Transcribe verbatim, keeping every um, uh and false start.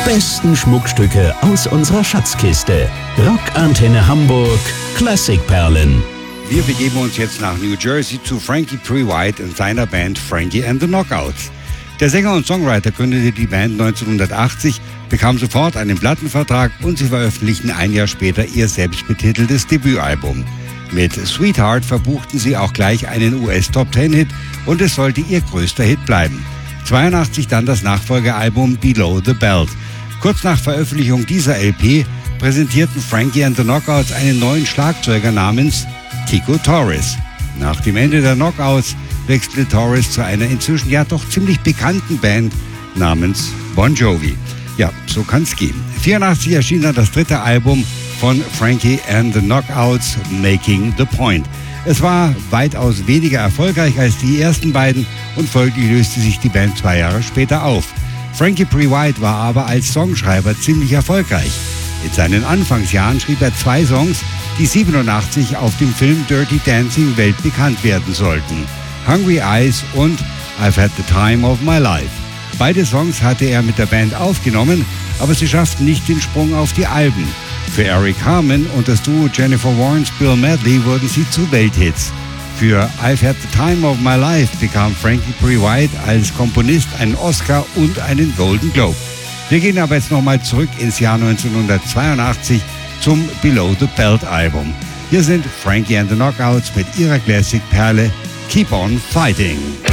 besten Schmuckstücke aus unserer Schatzkiste. Rockantenne Hamburg Klassikperlen. Wir begeben uns jetzt nach New Jersey zu Frankie Previte und seiner Band Frankie and the Knockouts. Der Sänger und Songwriter gründete die Band neunzehnhundertachtzig, bekam sofort einen Plattenvertrag und sie veröffentlichten ein Jahr später ihr selbstbetiteltes Debütalbum. Mit Sweetheart verbuchten sie auch gleich einen U S-Top-Ten-Hit und es sollte ihr größter Hit bleiben. zweiundachtzig dann das Nachfolgealbum Below the Belt. Kurz nach Veröffentlichung dieser L P präsentierten Frankie and the Knockouts einen neuen Schlagzeuger namens Tico Torres. Nach dem Ende der Knockouts wechselte Torres zu einer inzwischen ja doch ziemlich bekannten Band namens Bon Jovi. Ja, so kann's gehen. vierundachtzig erschien dann das dritte Album von Frankie and the Knockouts, Making the Point. Es war weitaus weniger erfolgreich als die ersten beiden und folglich löste sich die Band zwei Jahre später auf. Frankie Previte war aber als Songschreiber ziemlich erfolgreich. In seinen Anfangsjahren schrieb er zwei Songs, die siebenundachtzig auf dem Film Dirty Dancing weltbekannt werden sollten. Hungry Eyes und I've Had the Time of My Life. Beide Songs hatte er mit der Band aufgenommen, aber sie schafften nicht den Sprung auf die Alben. Für Eric Carmen und das Duo Jennifer Warnes Bill Medley wurden sie zu Welthits. Für I've Had the Time of My Life bekam Frankie Previte als Komponist einen Oscar und einen Golden Globe. Wir gehen aber jetzt nochmal zurück ins Jahr neunzehnhundertzweiundachtzig zum Below the Belt Album. Hier sind Frankie and the Knockouts mit ihrer Classic-Perle Keep on Fighting.